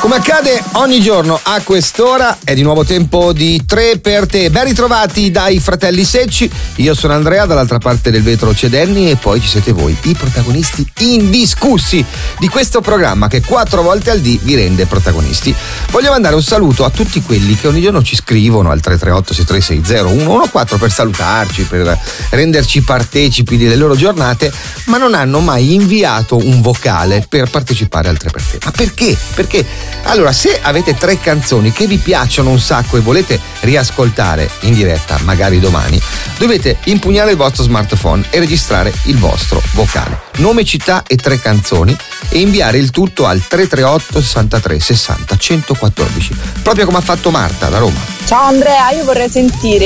Come accade ogni giorno a quest'ora è di nuovo tempo di 3 per te. Ben ritrovati dai fratelli Secci. Io sono Andrea, dall'altra parte del vetro c'è Danny e poi ci siete voi, i protagonisti indiscussi di questo programma che 4 volte al dì vi rende protagonisti. Voglio mandare un saluto a tutti quelli che ogni giorno ci scrivono al 338 6360 114 per salutarci, per renderci partecipi delle loro giornate, ma non hanno mai inviato un vocale per partecipare al 3 per te. Ma perché? Perché? Allora, se avete 3 canzoni che vi piacciono un sacco e volete riascoltare in diretta, magari domani, dovete impugnare il vostro smartphone e registrare il vostro vocale. Nome, città e 3 canzoni e inviare il tutto al 338 63 60 114, proprio come ha fatto Marta da Roma. Ciao Andrea, io vorrei sentire